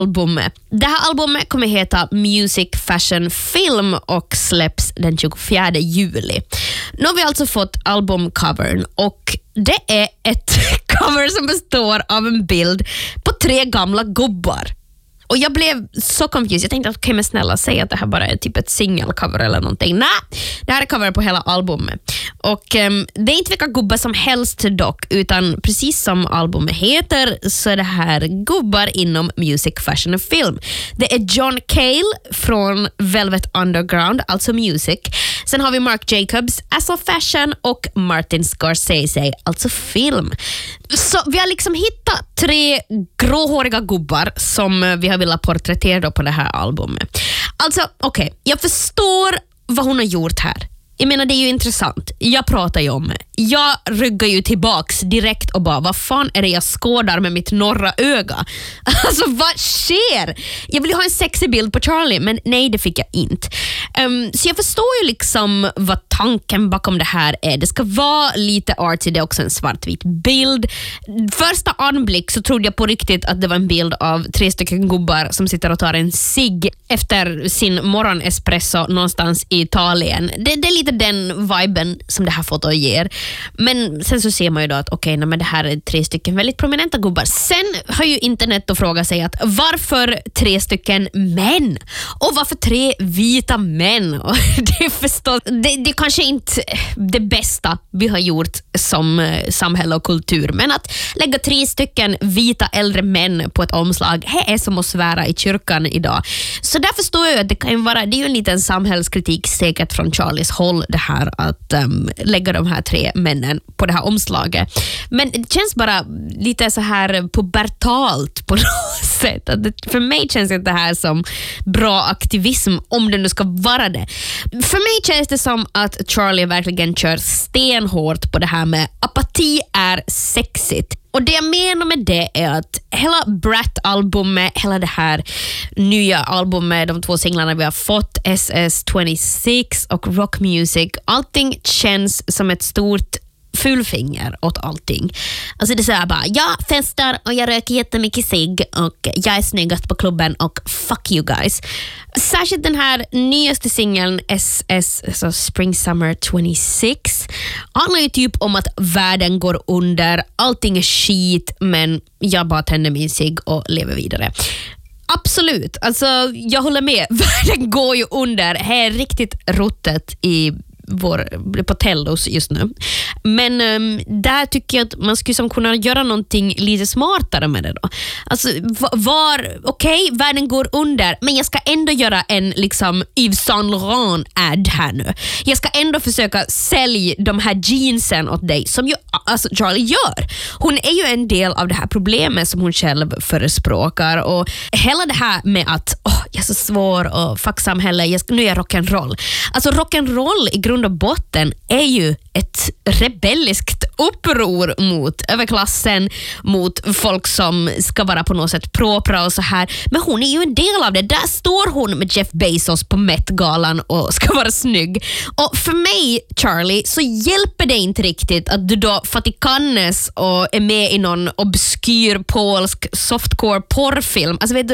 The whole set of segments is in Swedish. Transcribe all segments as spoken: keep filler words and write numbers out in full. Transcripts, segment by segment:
albumet. Det här albumet kommer heta Music Fashion Film och släpps den tjugofjärde juli. Nu har vi alltså fått albumcovern och det är ett cover som består av en bild på tre gamla gubbar. Och jag blev så confused. Jag tänkte att okej, okay, men snälla, säg att det här bara är typ ett singelcover eller någonting. Nej, det här är cover på hela albumet. Och um, det är inte vilka gubbar som helst dock, utan precis som albumet heter så är det här gubbar inom music, fashion och film. Det är John Cale från Velvet Underground, alltså music. Sen har vi Marc Jacobs, alltså fashion, och Martin Scorsese, alltså film. Så vi har liksom hittat tre gråhåriga gubbar som vi har velat porträttera på det här albumet. Alltså, okej, okay, jag förstår vad hon har gjort här. Jag menar, det är ju intressant. Jag pratar ju om det. Jag ryggar ju tillbaks direkt och bara, vad fan är det jag skådar med mitt norra öga? Alltså, vad sker? Jag vill ju ha en sexig bild på Charlie, men nej, det fick jag inte. Um, så jag förstår ju liksom vad tanken bakom det här är. Det ska vara lite arty, det är också en svartvit bild. Första anblick så trodde jag på riktigt att det var en bild av tre stycken gubbar som sitter och tar en cigg efter sin morgonespresso någonstans i Italien. Det, det är lite den viben som det här fotot ger. Men sen så ser man ju då att okej, okay, men det här är tre stycken väldigt prominenta gubbar. Sen har ju internet att fråga sig att varför tre stycken män? Och varför tre vita män? Och det är förstås, det, det är kanske inte det bästa vi har gjort som samhälle och kultur, men att lägga tre stycken vita äldre män på ett omslag, det är som att svära i kyrkan idag. Så där förstår jag att det kan vara, det är ju en liten samhällskritik säkert från Charlies håll, det här att um, lägga de här tre männen på det här omslaget. Men det känns bara lite så här pubertalt på något sätt. Att det, för mig känns det här som bra aktivism, om det nu ska vara det. För mig känns det som att Charlie verkligen kör stenhårt på det här med apati är sexigt. Och det jag menar med det är att hela Brat-albumet, hela det här nya albumet, de två singlarna vi har fått, S S tjugosex och Rock Music, allting känns som ett stort fullfinger åt allting. Alltså det är så här bara, jag festar och jag röker jättemycket cigg och jag är snyggast på klubben och fuck you guys. Särskilt den här nyaste singeln S S, alltså Spring Summer tjugosex, handlar ju typ om att världen går under, allting är skit, men jag bara tänder min cigg och lever vidare. Absolut, alltså jag håller med, världen går ju under, det är riktigt ruttet i vår, på Tellos just nu. Men um, där tycker jag att man skulle som kunna göra någonting lite smartare med det då. Alltså var, okej, okay, världen går under, men jag ska ändå göra en liksom Yves Saint Laurent ad här nu. Jag ska ändå försöka sälja de här jeansen åt dig som ju alltså Charlie gör. Hon är ju en del av det här problemet som hon själv förespråkar, och hela det här med att oh, jag är så svår och fuck samhälle, jag ska, nu är jag rock'n'roll. Alltså rock'n'roll i grund och botten är ju ett rebelliskt uppror mot överklassen, mot folk som ska vara på något sätt propra och så här. Men hon är ju en del av det. Där står hon med Jeff Bezos på Met-galan och ska vara snygg. Och för mig, Charlie, så hjälper det inte riktigt att du då fatikannes och är med i någon obskyr polsk softcore porrfilm. Alltså vet du,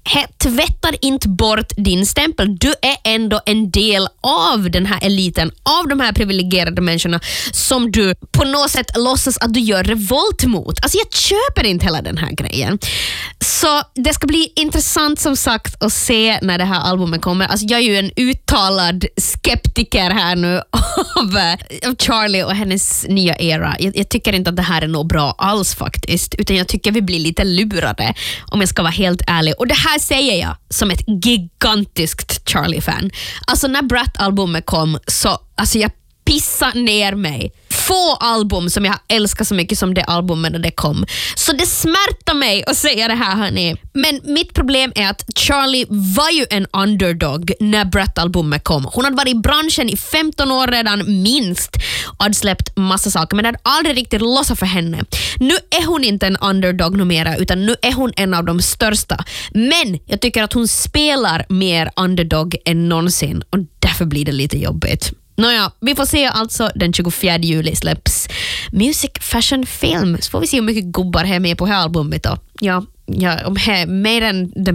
tvättar inte bort din stämpel. Du är ändå en del av den här eliten, av de här privilegierade människorna som du på något sätt låtsas att du gör revolt mot. Alltså jag köper inte hela den här grejen. Så det ska bli intressant som sagt att se när det här albumet kommer. Alltså jag är ju en uttalad skeptiker här nu av, av Charlie och hennes nya era. Jag, jag tycker inte att det här är något bra alls faktiskt, utan jag tycker vi blir lite lurade om jag ska vara helt ärlig. Och det här säger jag som ett gigantiskt Charlie-fan. Alltså när Brat-albumet kom så alltså jag pissa ner mig. Få album som jag älskar så mycket som det albumet när det kom. Så det smärtar mig att säga det här, hörni. Men mitt problem är att Charlie var ju en underdog när Brat-albumet kom. Hon hade varit i branschen i femton år redan minst och hade släppt massa saker, men det hade aldrig riktigt lossat för henne. Nu är hon inte en underdog numera, utan nu är hon en av de största. Men jag tycker att hon spelar mer underdog än någonsin, och därför blir det lite jobbigt. Nåja, vi får se alltså den tjugofjärde juli släpps Music Fashion Film. Så får vi se hur mycket gubbar här med på här albumet då. Ja, ja om här, mer än den